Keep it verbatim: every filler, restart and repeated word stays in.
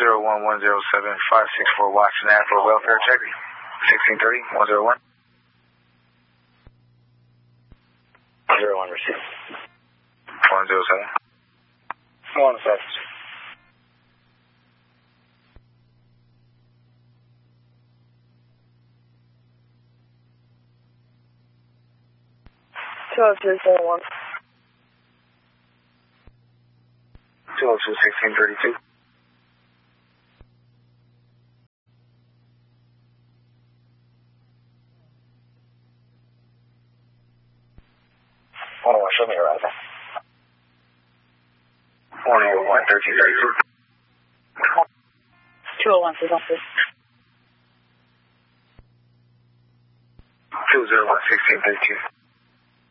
zero one one zero seven five six four Watson Ave for welfare check. sixteen thirty, one zero one. one zero one received. one zero seven. one seven. two oh two seven one. two oh two, sixteen thirty-two. one oh one, show me your horizon. one oh one, thirteen thirty-two. two oh one, six one six. two oh one, sixteen thirty-two.